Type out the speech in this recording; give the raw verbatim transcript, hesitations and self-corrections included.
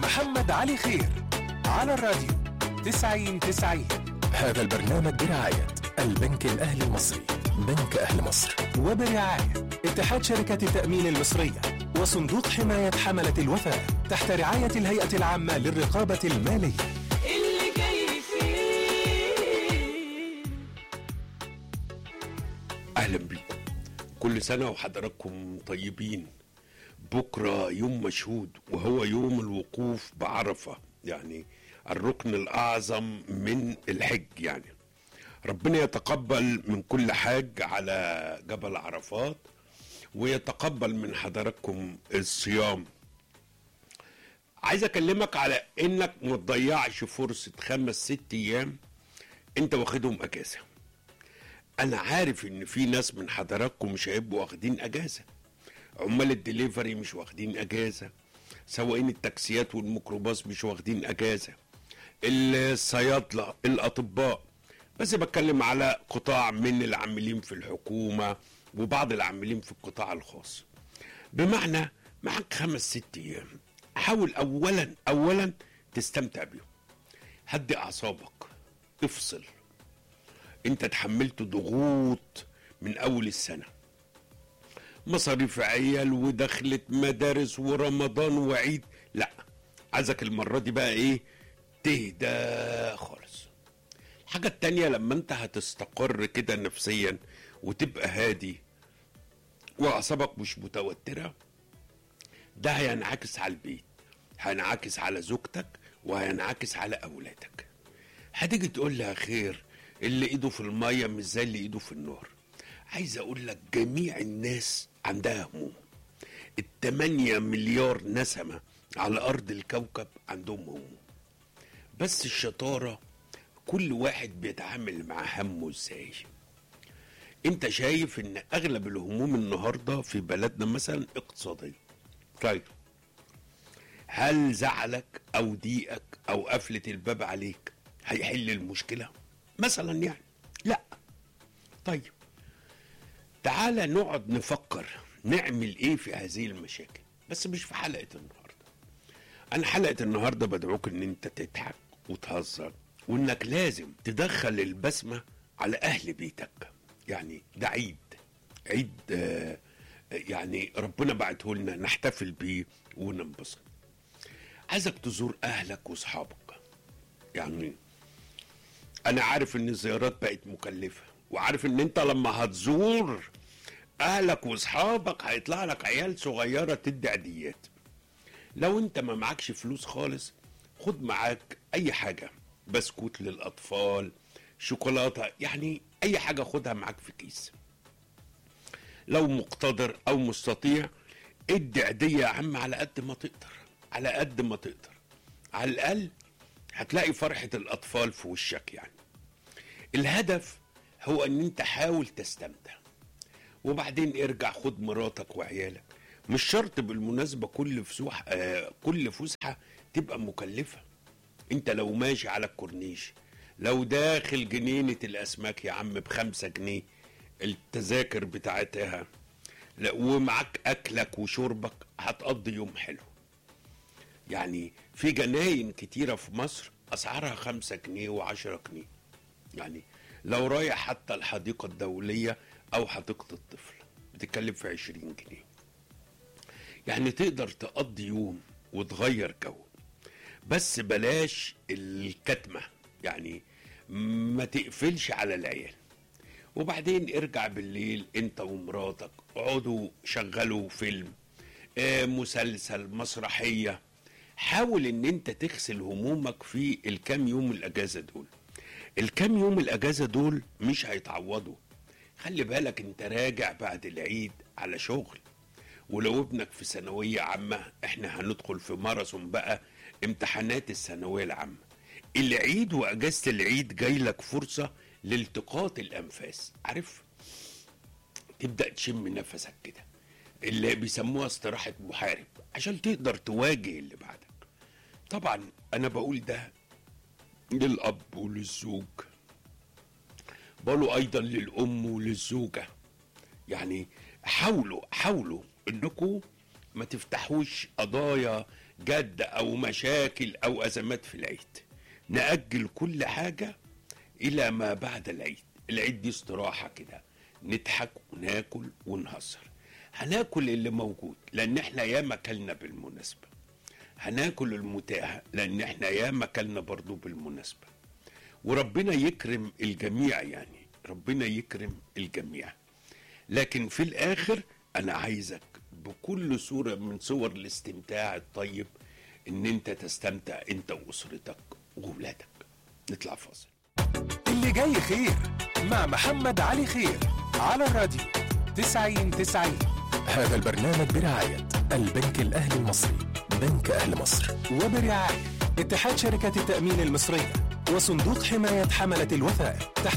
محمد علي خير على الراديو تسعين تسعين. هذا البرنامج برعاية البنك الأهلي المصري، بنك أهل مصر، وبرعاية اتحاد شركة التأمين المصرية وصندوق حماية حملة الوفاء تحت رعاية الهيئة العامة للرقابة المالية. اللي جاي فيه. أهلا بكم، كل سنة وحضراتكم طيبين. بكرة يوم مشهود وهو يوم الوقوف بعرفة، يعني الركن الأعظم من الحج. يعني ربنا يتقبل من كل حاج على جبل عرفات، ويتقبل من حضراتكم الصيام. عايز أكلمك على إنك ما تضيعش فرصة خمس ست أيام أنت واخدهم أجازة. أنا عارف إن في ناس من حضراتكم مش هيبقوا واخدين أجازة، عمال الدليفري مش واخدين اجازه، سواقين التاكسيات والميكروباص مش واخدين اجازه، الصيادله، الاطباء. بس بتكلم على قطاع من العاملين في الحكومه وبعض العاملين في القطاع الخاص. بمعنى معك خمس ست ايام، حاول اولا اولا تستمتع بيهم، هدي اعصابك، افصل. انت تحملت ضغوط من اول السنه، مصاريف عيال ودخلت مدارس ورمضان وعيد. لا، عايزك المرة دي بقى ايه، تهدى خالص. الحاجة التانية، لما انت هتستقر كده نفسيا وتبقى هادي واعصابك مش متوترة، ده هينعكس على البيت، هينعكس على زوجتك، وهينعكس على اولادك. هتيجي تقول لها خير، اللي ايده في المية مش زي اللي ايده في النار. عايز اقول لك جميع الناس عندها هموم، التمانية مليار نسمة على ارض الكوكب عندهم هموم، بس الشطارة كل واحد بيتعامل مع همه ازاي. انت شايف ان اغلب الهموم النهاردة في بلدنا مثلا اقتصادية. طيب هل زعلك او ضيقك او قفلة الباب عليك هيحل المشكلة مثلا؟ يعني لا. طيب تعالى نقعد نفكر نعمل ايه في هذه المشاكل، بس مش في حلقة النهاردة. انا حلقة النهاردة بدعوك ان انت تضحك وتهزر، وانك لازم تدخل البسمة على اهل بيتك. يعني ده عيد، عيد آه يعني ربنا بعته لنا نحتفل بيه وننبسط. عايزك تزور اهلك واصحابك. يعني انا عارف ان الزيارات بقت مكلفة، وعارف ان انت لما هتزور اهلك واصحابك هيطلع لك عيال صغيرة تدي عيديات. لو انت ما معكش فلوس خالص، خد معاك اي حاجة، بسكوت للاطفال، شوكولاتة، يعني اي حاجة خدها معاك في كيس. لو مقتدر او مستطيع ادي عيدية يا عم على قد ما تقدر، على قد ما تقدر. على الاقل هتلاقي فرحة الاطفال في وشك. يعني الهدف هو ان انت حاول تستمتع، وبعدين ارجع خد مراتك وعيالك. مش شرط بالمناسبة كل فسوح آه كل فسحة تبقى مكلفة. انت لو ماشي على الكورنيش، لو داخل جنينة الاسماك يا عم بخمسة جنيه التذاكر بتاعتها، ومعك اكلك وشربك، هتقضي يوم حلو. يعني في جناين كتيرة في مصر اسعارها خمسة جنيه وعشرة جنيه. يعني لو رايح حتى الحديقة الدولية او حديقة الطفل بتتكلم في عشرين جنيه. يعني تقدر تقضي يوم وتغير جو، بس بلاش الكتمة. يعني ما تقفلش على العيال. وبعدين ارجع بالليل انت ومراتك، اقعدوا شغلوا فيلم، آه مسلسل، مسرحية. حاول ان انت تغسل همومك في الكام يوم الاجازة دول. الكام يوم الاجازة دول مش هيتعوضوا. خلي بالك انت راجع بعد العيد على شغل، ولو ابنك في ثانوية عامة احنا هندخل في ماراثون بقى، امتحانات الثانوية العامة. العيد واجازة العيد جاي لك فرصة لالتقاط الانفاس، عارف، تبدأ تشم نفسك كده، اللي بيسموها استراحة محارب، عشان تقدر تواجه اللي بعدك. طبعا انا بقول ده للاب وللزوج، بقوله ايضا للام وللزوجة. يعني حاولوا حاولوا انكم ما تفتحوش قضايا جد او مشاكل او ازمات في العيد، نأجل كل حاجة الى ما بعد العيد. العيد دي استراحة كده، نضحك وناكل ونهزر. هناكل اللي موجود لان احنا ياما كلنا بالمناسبة، هناكل المتاح لان احنا ياما كلنا برضو بالمناسبة، وربنا يكرم الجميع، يعني ربنا يكرم الجميع. لكن في الاخر انا عايزك بكل صورة من صور الاستمتاع الطيب ان انت تستمتع انت واسرتك وولادك. نطلع فاصل. اللي جاي خير مع محمد علي خير على الراديو تسعين تسعين. هذا البرنامج برعاية البنك الأهلي المصري، بنك أهل مصر، وبرعاية اتحاد شركة التأمين المصرية وصندوق حماية حملة الوثائق تحت